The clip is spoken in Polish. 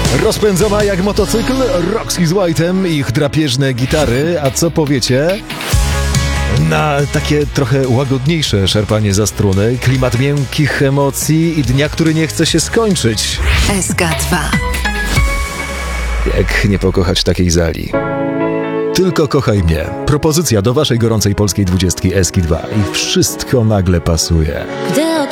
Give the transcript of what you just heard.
Rozpędzona jak motocykl, Roxy z White'em, ich drapieżne gitary, a co powiecie? Na takie trochę łagodniejsze szarpanie za struny, klimat miękkich emocji i dnia, który nie chce się skończyć. SK2. Jak nie pokochać takiej Zali? Tylko kochaj mnie. Propozycja do waszej gorącej polskiej 20 SK2 i wszystko nagle pasuje. Gdy